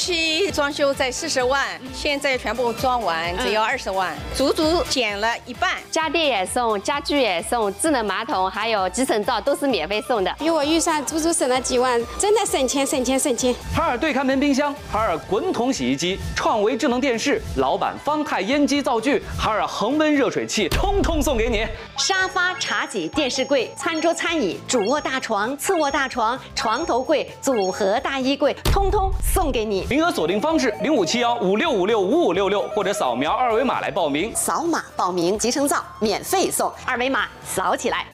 期装修在40万，现在全部装完只要20万，足足减了一半。 家电也送，家具也送，智能马桶还有集成灶都是免费送的。 比我预算足足省了几万，真的省钱省钱省钱。 海尔对看门冰箱、海尔滚筒洗衣机、创维智能电视、老板方太烟机灶具、海尔恒温热水器，通通送给你。 沙发、茶几、电视柜、餐桌、餐椅、主卧大床、次卧大床、床头柜、组合大衣柜，通通送给你。 名额锁定方式：057156565566，或者扫描2维码来报名。 扫码报名，集成灶免费送，2维码扫起来。